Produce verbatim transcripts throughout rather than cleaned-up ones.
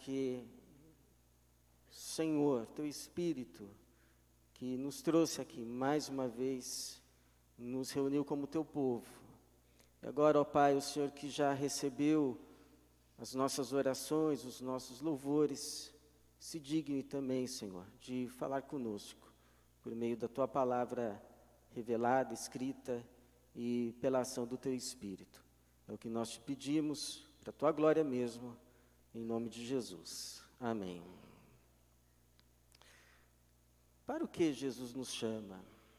que, Senhor, Teu Espírito, que nos trouxe aqui mais uma vez, nos reuniu como Teu povo. E agora, ó Pai, o Senhor que já recebeu as nossas orações, os nossos louvores, se digne também, Senhor, de falar conosco, por meio da Tua palavra revelada, escrita e pela ação do Teu Espírito. É o que nós te pedimos, para a Tua glória mesmo, em nome de Jesus. Amém. Para o que Jesus nos chama?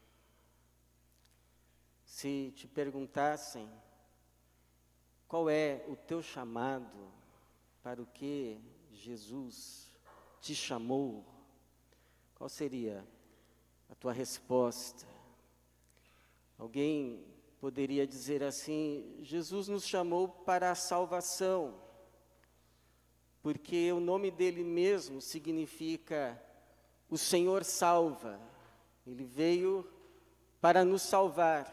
Se te perguntassem qual é o teu chamado, para o que Jesus te chamou, qual seria a tua resposta? Alguém poderia dizer assim: Jesus nos chamou para a salvação, porque o nome dele mesmo significa o Senhor salva. Ele veio para nos salvar.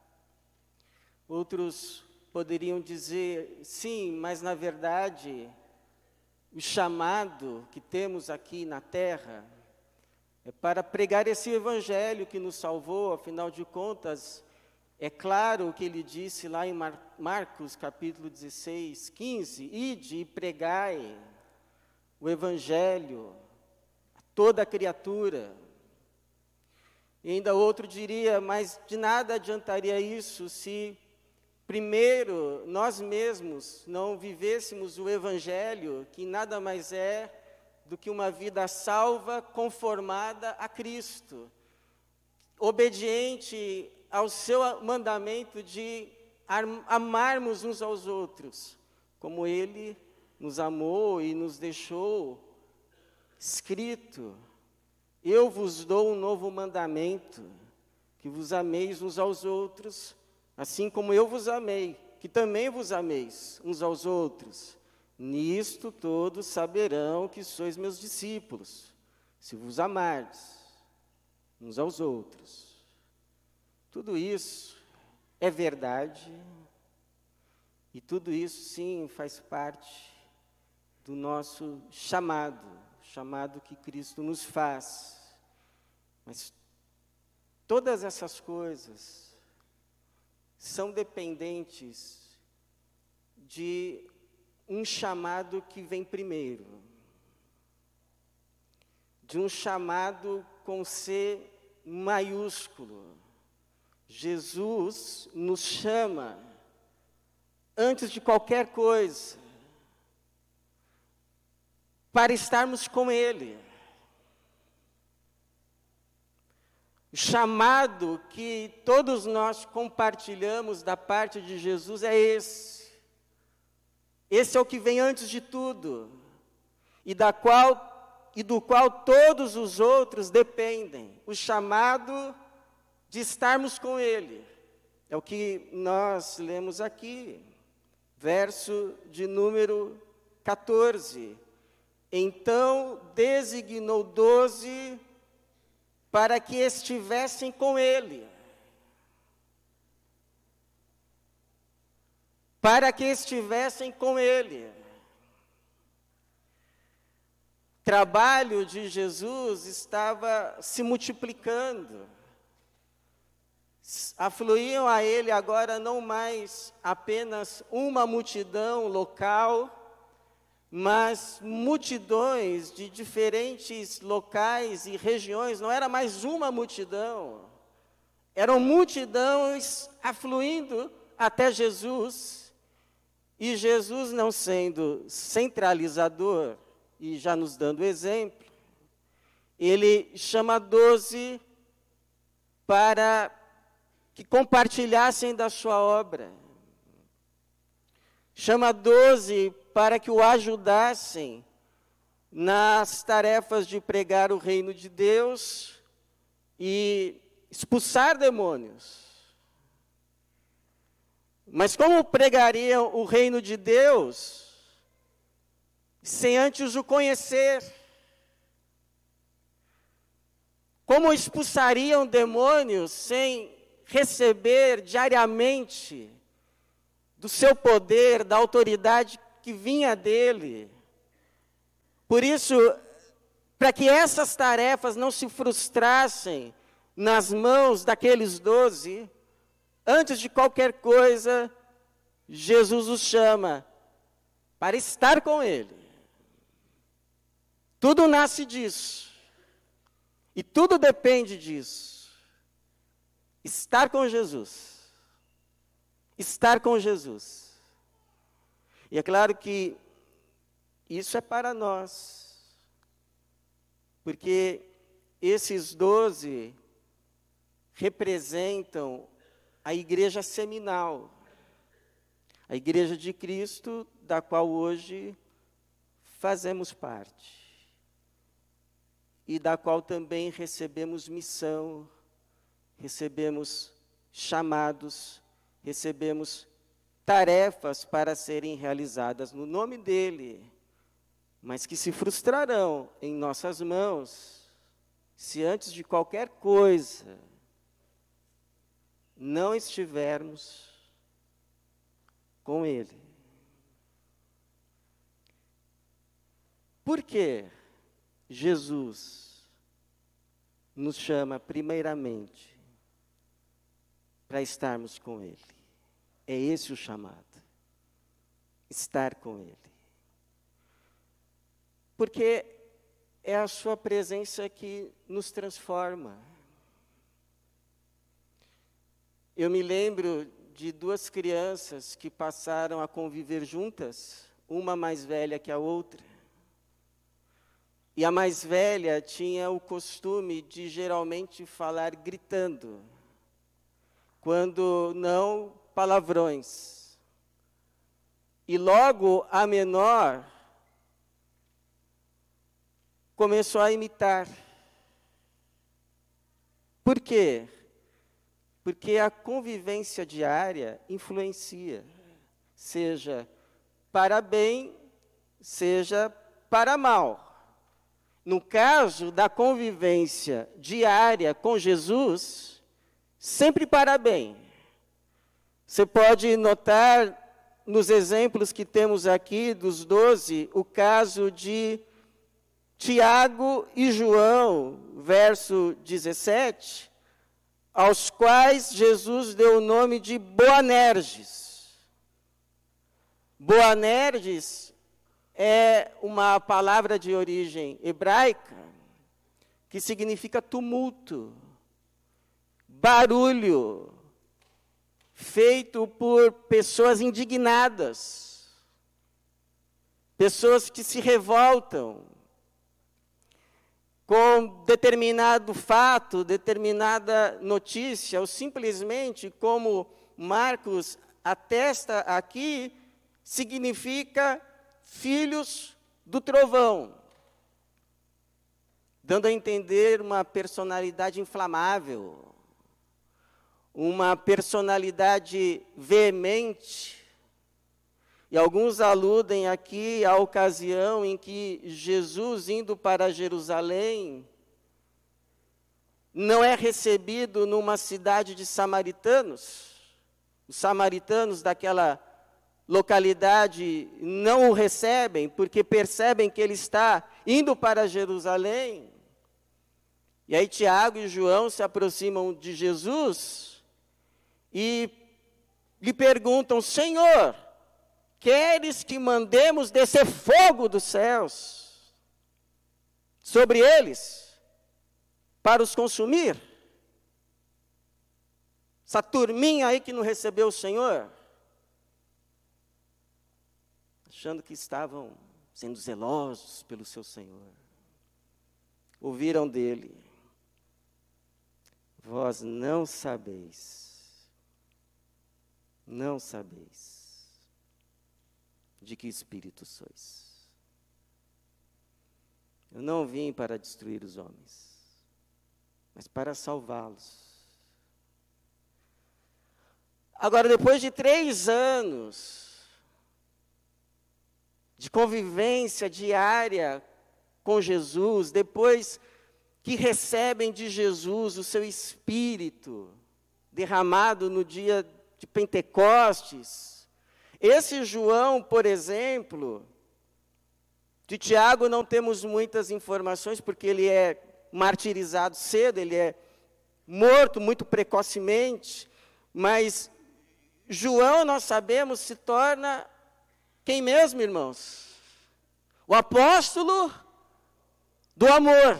Outros poderiam dizer, sim, mas na verdade, o chamado que temos aqui na terra é para pregar esse evangelho que nos salvou. Afinal de contas, é claro o que ele disse lá em Mar- Marcos capítulo dezesseis, quinze, ide e pregai o evangelho a toda criatura. E ainda outro diria, mas de nada adiantaria isso se primeiro nós mesmos não vivêssemos o evangelho, que nada mais é do que uma vida salva, conformada a Cristo, obediente ao seu mandamento de amarmos uns aos outros, como Ele nos amou e nos deixou escrito: eu vos dou um novo mandamento, que vos ameis uns aos outros, assim como eu vos amei, que também vos ameis uns aos outros. Nisto todos saberão que sois meus discípulos, se vos amardes uns aos outros. Tudo isso é verdade, e tudo isso, sim, faz parte do nosso chamado, chamado que Cristo nos faz. Mas todas essas coisas são dependentes de um chamado que vem primeiro, de um chamado com C maiúsculo. Jesus nos chama antes de qualquer coisa para estarmos com Ele. O chamado que todos nós compartilhamos da parte de Jesus é esse. Esse é o que vem antes de tudo, e, da qual, e do qual todos os outros dependem. O chamado de estarmos com Ele. É o que nós lemos aqui, verso de número quatorze. Então designou doze para que estivessem com Ele. Para que estivessem com Ele. O trabalho de Jesus estava se multiplicando. Afluíam a Ele agora não mais apenas uma multidão local, mas multidões de diferentes locais e regiões. Não era mais uma multidão, eram multidões afluindo até Jesus. E Jesus, não sendo centralizador, e já nos dando exemplo, Ele chama doze para que compartilhassem da sua obra. Chama doze para que o ajudassem nas tarefas de pregar o reino de Deus e expulsar demônios. Mas como pregariam o reino de Deus sem antes o conhecer? Como expulsariam demônios sem receber diariamente do seu poder, da autoridade que vinha dele? Por isso, para que essas tarefas não se frustrassem nas mãos daqueles doze, antes de qualquer coisa, Jesus os chama para estar com Ele. Tudo nasce disso. E tudo depende disso. Estar com Jesus. Estar com Jesus. E é claro que isso é para nós. Porque esses doze representam a igreja seminal. A igreja de Cristo, da qual hoje fazemos parte. E da qual também recebemos missão, recebemos chamados, recebemos tarefas para serem realizadas no nome dEle, mas que se frustrarão em nossas mãos, se antes de qualquer coisa não estivermos com Ele. Por quê? Jesus nos chama primeiramente para estarmos com Ele. É esse o chamado. Estar com Ele. Porque é a sua presença que nos transforma. Eu me lembro de duas crianças que passaram a conviver juntas, uma mais velha que a outra. E a mais velha tinha o costume de geralmente falar gritando, quando não palavrões. E logo a menor começou a imitar. Por quê? Porque a convivência diária influencia, seja para bem, seja para mal. No caso da convivência diária com Jesus, sempre para bem. Você pode notar nos exemplos que temos aqui dos doze, o caso de Tiago e João, verso dezessete, aos quais Jesus deu o nome de Boanerges. Boanerges é uma palavra de origem hebraica que significa tumulto, barulho, feito por pessoas indignadas, pessoas que se revoltam com determinado fato, determinada notícia, ou simplesmente, como Marcos atesta aqui, significa filhos do trovão, dando a entender uma personalidade inflamável, uma personalidade veemente. E alguns aludem aqui à ocasião em que Jesus, indo para Jerusalém, não é recebido numa cidade de samaritanos. Os samaritanos daquela localidade não o recebem, porque percebem que ele está indo para Jerusalém. E aí Tiago e João se aproximam de Jesus e lhe perguntam: Senhor, queres que mandemos descer fogo dos céus sobre eles, para os consumir? Essa turminha aí que não recebeu o Senhor, achando que estavam sendo zelosos pelo seu Senhor, ouviram dele: vós não sabeis, não sabeis de que espírito sois. Eu não vim para destruir os homens, mas para salvá-los. Agora, depois de três anos de convivência diária com Jesus, depois que recebem de Jesus o seu Espírito derramado no dia de Pentecostes, esse João, por exemplo, De Tiago não temos muitas informações, porque ele é martirizado cedo, ele é morto muito precocemente, mas João, nós sabemos, se torna quem mesmo, irmãos? O apóstolo do amor.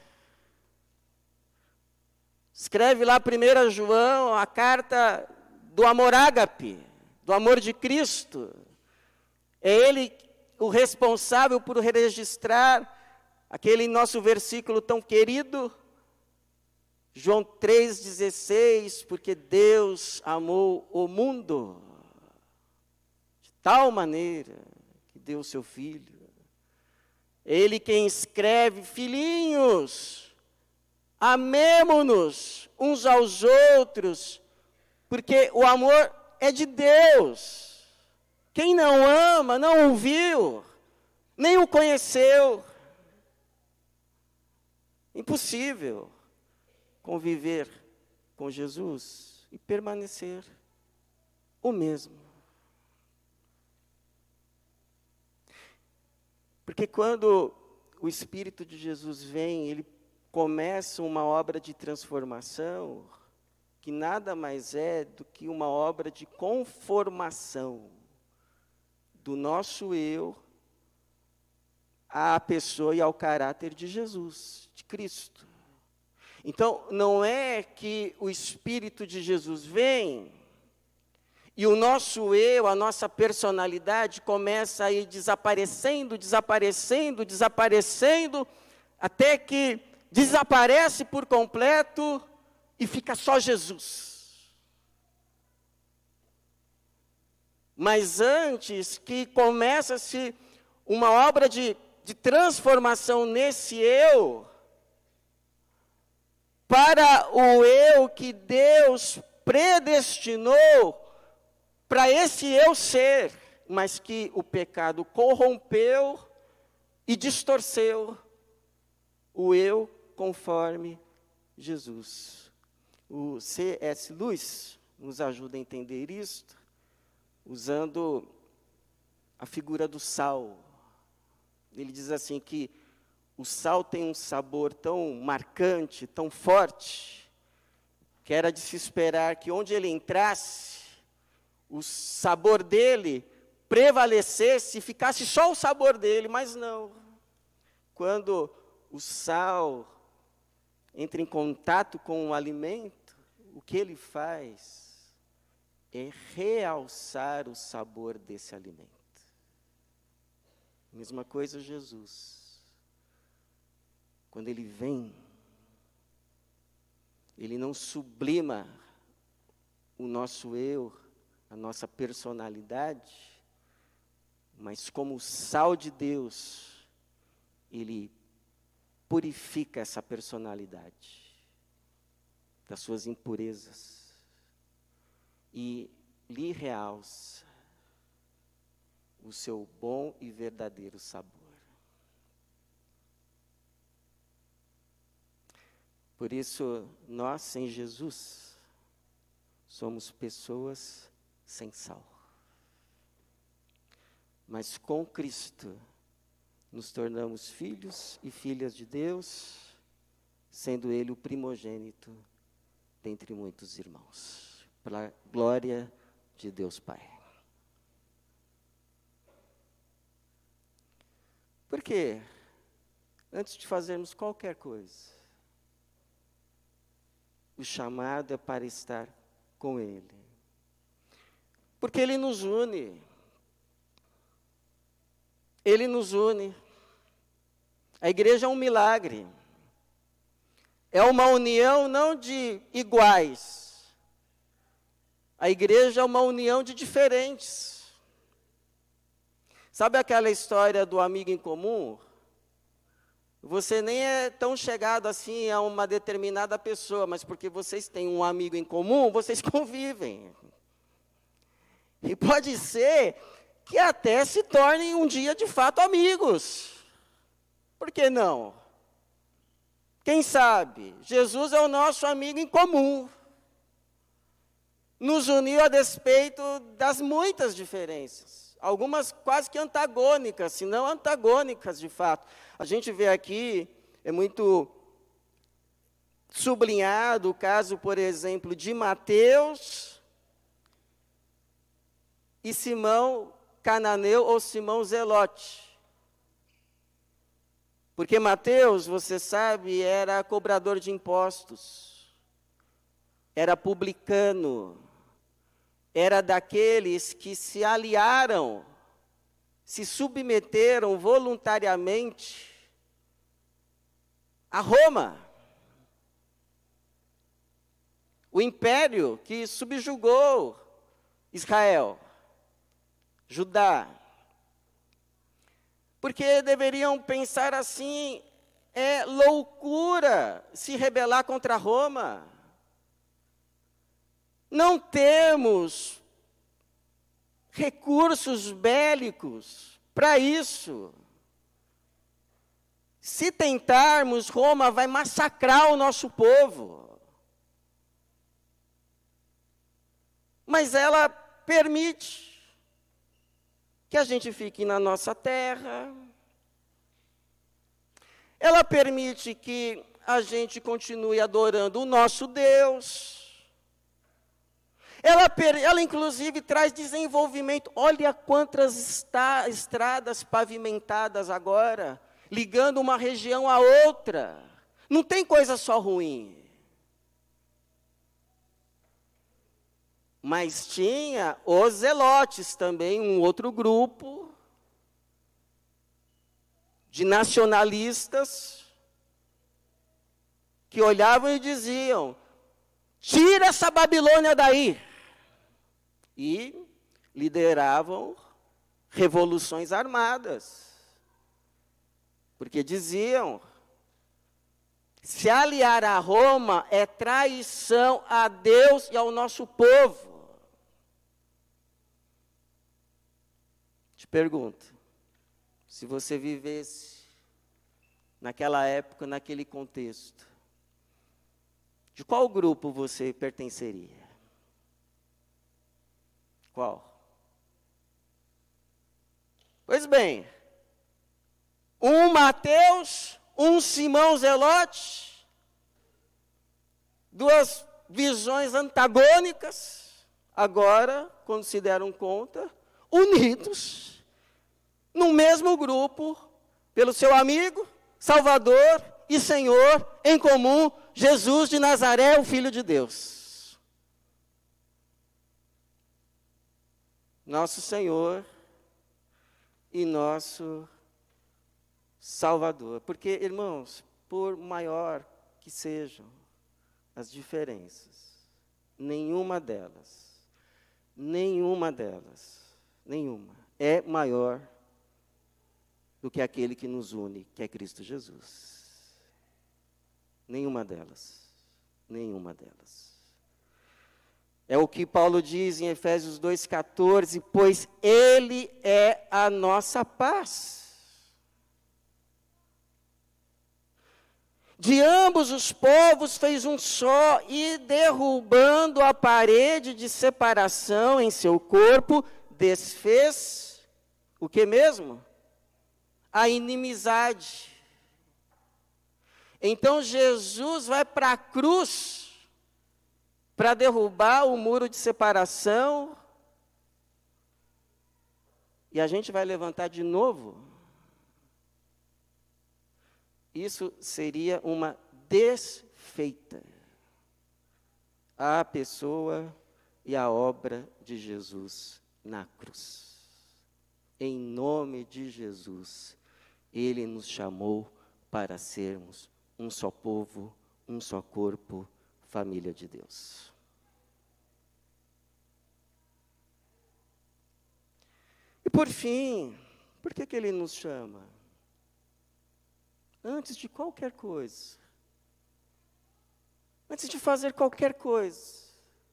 Escreve lá primeiro João, a carta do amor ágape, do amor de Cristo. É ele o responsável por registrar aquele nosso versículo tão querido, João três, dezesseis, porque Deus amou o mundo de tal maneira que deu o seu Filho. Ele quem escreve, filhinhos, amemo-nos uns aos outros, porque o amor é de Deus. Quem não ama, não o viu, nem o conheceu. Impossível conviver com Jesus e permanecer o mesmo. Porque quando o Espírito de Jesus vem, ele começa uma obra de transformação, que nada mais é do que uma obra de conformação do nosso eu à pessoa e ao caráter de Jesus, de Cristo. Então, não é que o Espírito de Jesus vem e o nosso eu, a nossa personalidade começa a ir desaparecendo, desaparecendo, desaparecendo, até que desaparece por completo e fica só Jesus. Mas antes que começa-se uma obra de, de transformação nesse eu, para o eu que Deus predestinou para esse eu ser, mas que o pecado corrompeu e distorceu o eu conforme Jesus. O C S Lewis nos ajuda a entender isto, usando a figura do sal. Ele diz assim que o sal tem um sabor tão marcante, tão forte, que era de se esperar que onde ele entrasse, o sabor dele prevalecesse e ficasse só o sabor dele, mas não. Quando o sal entra em contato com o alimento, o que ele faz é realçar o sabor desse alimento. Mesma coisa Jesus. Quando ele vem, ele não sublima o nosso eu, a nossa personalidade, mas como o sal de Deus, ele purifica essa personalidade das suas impurezas e lhe realça o seu bom e verdadeiro sabor. Por isso, nós, sem Jesus, somos pessoas sem sal. Mas com Cristo, nos tornamos filhos e filhas de Deus, sendo Ele o primogênito dentre muitos irmãos. Para a glória de Deus Pai. Porque, antes de fazermos qualquer coisa, o chamado é para estar com Ele. Porque Ele nos une. Ele nos une. A igreja é um milagre. É uma união não de iguais. A igreja é uma união de diferentes. Sabe aquela história do amigo em comum? Você nem é tão chegado assim a uma determinada pessoa, mas porque vocês têm um amigo em comum, vocês convivem. E pode ser que até se tornem um dia de fato amigos. Por que não? Quem sabe? Jesus é o nosso amigo em comum. Nos uniu a despeito das muitas diferenças. algumas quase que antagônicas, se não antagônicas de fato. A gente vê aqui, é muito sublinhado o caso, por exemplo, de Mateus e Simão Cananeu ou Simão Zelote. Porque Mateus, você sabe, era cobrador de impostos, era publicano, era daqueles que se aliaram, se submeteram voluntariamente a Roma, o império que subjugou Israel, Judá. Porque deveriam pensar assim, é loucura se rebelar contra Roma. Não temos recursos bélicos para isso. Se tentarmos, Roma vai massacrar o nosso povo. Mas ela permite que a gente fique na nossa terra. Ela permite que a gente continue adorando o nosso Deus. Ela, ela inclusive, traz desenvolvimento. Olha quantas esta, estradas pavimentadas agora, ligando uma região a outra. Não tem coisa só ruim. Mas tinha os zelotes também, um outro grupo de nacionalistas que olhavam e diziam: tira essa Babilônia daí. E lideravam revoluções armadas. Porque diziam: se aliar a Roma é traição a Deus e ao nosso povo. Te pergunto, se você vivesse naquela época, naquele contexto, de qual grupo você pertenceria? Qual? Pois bem, um Mateus, um Simão Zelote, duas visões antagônicas, agora, quando se deram conta, unidos, no mesmo grupo, pelo seu amigo, Salvador e Senhor em comum, Jesus de Nazaré, o Filho de Deus. Nosso Senhor e nosso Salvador. Porque, irmãos, por maior que sejam as diferenças, nenhuma delas, nenhuma delas, nenhuma, é maior do que aquele que nos une, que é Cristo Jesus. Nenhuma delas, nenhuma delas. É o que Paulo diz em Efésios dois, quatorze, pois Ele é a nossa paz. De ambos os povos fez um só, e derrubando a parede de separação em seu corpo, desfez o que mesmo? A inimizade. Então Jesus vai para a cruz para derrubar o muro de separação, e a gente vai levantar de novo. Isso seria uma desfeita à pessoa e à obra de Jesus na cruz. Em nome de Jesus, Ele nos chamou para sermos um só povo, um só corpo, família de Deus. E por fim, por que que Ele nos chama? Antes de qualquer coisa, antes de fazer qualquer coisa,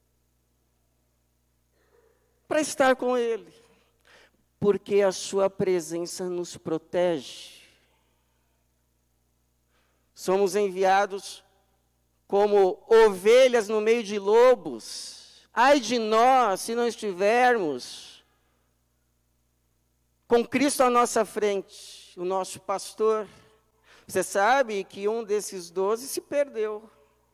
para estar com Ele, porque a sua presença nos protege. Somos enviados como ovelhas no meio de lobos. Ai de nós, se não estivermos com Cristo à nossa frente, o nosso pastor. Você sabe que um desses doze se perdeu.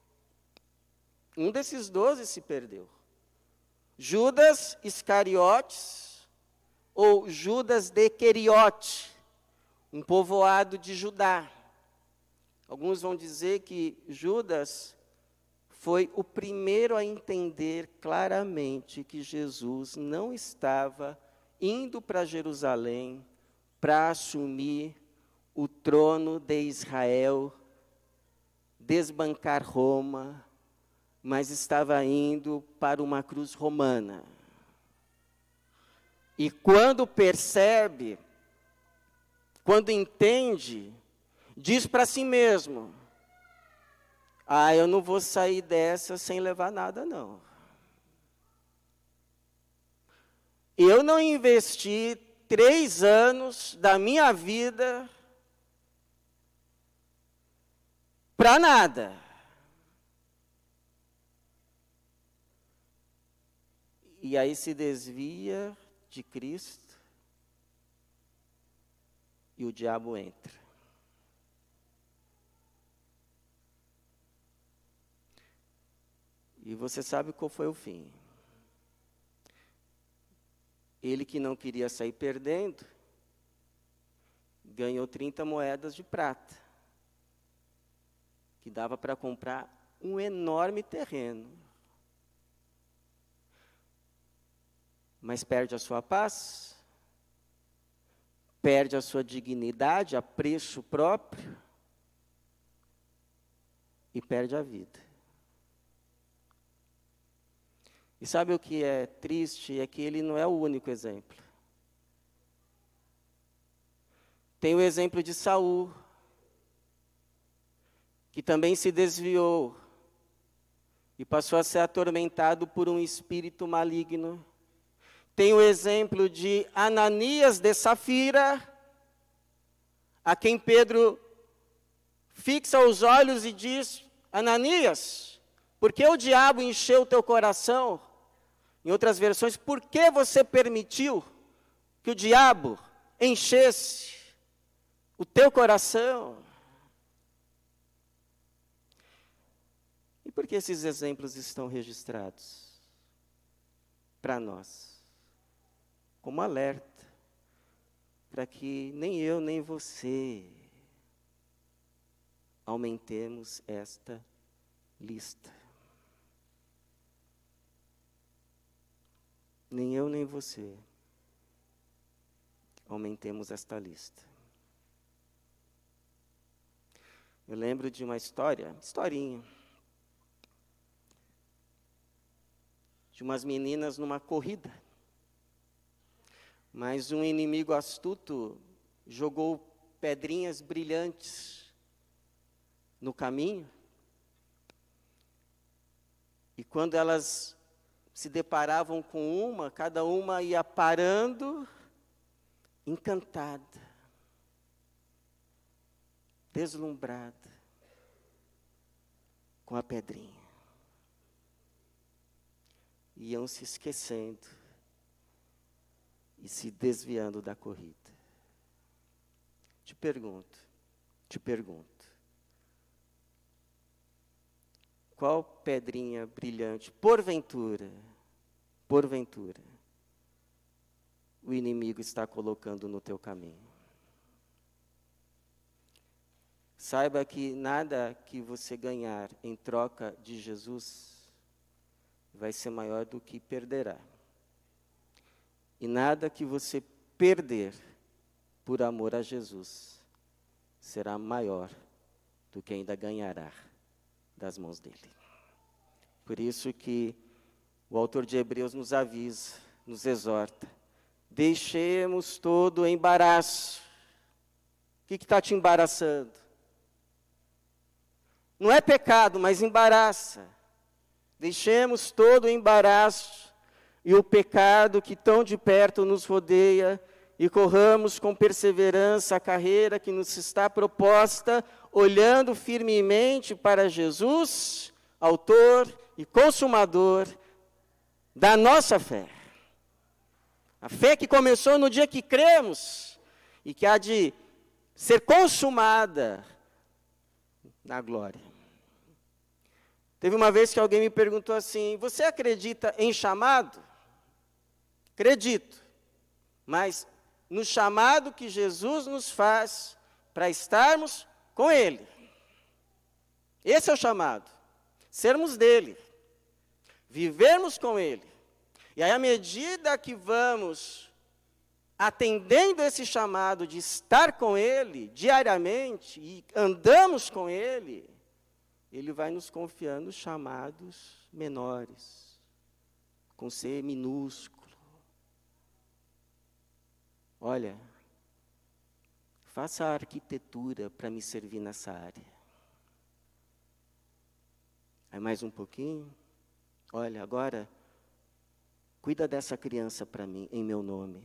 Um desses doze se perdeu. Judas Iscariotes, ou Judas de Queriote, um povoado de Judá. Alguns vão dizer que Judas foi o primeiro a entender claramente que Jesus não estava indo para Jerusalém para assumir o trono de Israel, desbancar Roma, mas estava indo para uma cruz romana. E quando percebe, quando entende, diz para si mesmo: ah, eu não vou sair dessa sem levar nada, não. Eu não investi três anos da minha vida para nada. E aí se desvia de Cristo e o diabo entra. E você sabe qual foi o fim. Ele que não queria sair perdendo, ganhou trinta moedas de prata, que dava para comprar um enorme terreno. Mas perde a sua paz, perde a sua dignidade a preço próprio e perde a vida. E sabe o que é triste? É que ele não é o único exemplo. Tem o exemplo de Saul, que também se desviou e passou a ser atormentado por um espírito maligno. Tem o exemplo de Ananias de Safira, a quem Pedro fixa os olhos e diz: Ananias, por que o diabo encheu o teu coração? Em outras versões, por que você permitiu que o diabo enchesse o teu coração? E por que esses exemplos estão registrados para nós? Como alerta, para que nem eu nem você aumentemos esta lista. Nem eu nem você aumentemos esta lista. Eu lembro de uma história, historinha, de umas meninas numa corrida. Mas um inimigo astuto jogou pedrinhas brilhantes no caminho. E quando elas se deparavam com uma, cada uma ia parando, encantada, deslumbrada com a pedrinha. Iam se esquecendo e se desviando da corrida. Te pergunto, te pergunto, qual pedrinha brilhante, porventura, porventura, o inimigo está colocando no teu caminho? Saiba que nada que você ganhar em troca de Jesus vai ser maior do que perderá. E nada que você perder por amor a Jesus será maior do que ainda ganhará das mãos dele. Por isso que o autor de Hebreus nos avisa, nos exorta: deixemos todo o embaraço. O que está te embaraçando? Não é pecado, mas embaraça. Deixemos todo o embaraço e o pecado que tão de perto nos rodeia e corramos com perseverança a carreira que nos está proposta, olhando firmemente para Jesus, autor e consumador da nossa fé. A fé que começou no dia que cremos e que há de ser consumada na glória. Teve uma vez que alguém me perguntou assim: você acredita em chamado? Acredito, mas no chamado que Jesus nos faz para estarmos com Ele. Esse é o chamado, sermos dele, vivermos com Ele. E aí, à medida que vamos atendendo esse chamado de estar com Ele diariamente e andamos com Ele, Ele vai nos confiando chamados menores, com C minúsculo. Olha, faça a arquitetura para me servir nessa área. Aí mais um pouquinho. Olha, agora, cuida dessa criança para mim, em meu nome.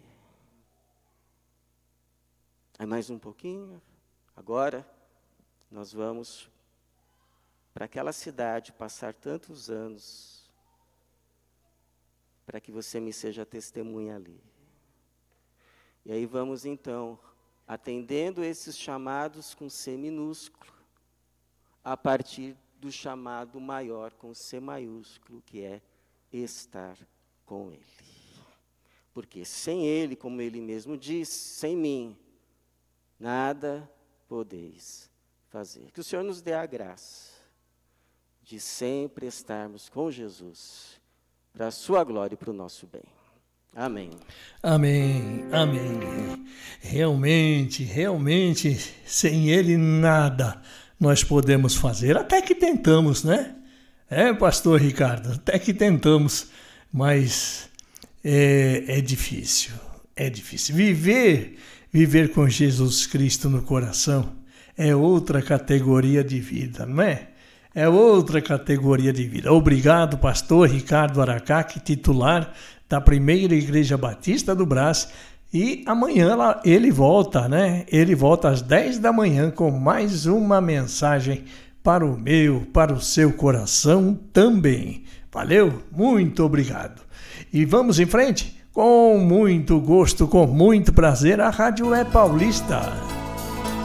Aí mais um pouquinho. Agora, nós vamos para aquela cidade passar tantos anos, para que você me seja testemunha ali. E aí vamos então, atendendo esses chamados com C minúsculo, a partir do chamado maior com C maiúsculo, que é estar com Ele. Porque sem Ele, como Ele mesmo disse, sem mim, nada podeis fazer. Que o Senhor nos dê a graça de sempre estarmos com Jesus, para a sua glória e para o nosso bem. Amém. Amém, amém. Realmente, realmente, sem Ele nada nós podemos fazer. Até que tentamos, né? É, pastor Ricardo, até que tentamos, mas é, é difícil, é difícil. Viver, viver com Jesus Cristo no coração é outra categoria de vida, não é? É outra categoria de vida. Obrigado, pastor Ricardo Aracaque, titular da Primeira Igreja Batista do Brás. E amanhã ele volta, né? Ele volta às dez da manhã com mais uma mensagem para o meu, para o seu coração também. Valeu? Muito obrigado. E vamos em frente? Com muito gosto, com muito prazer, a Rádio é Paulista.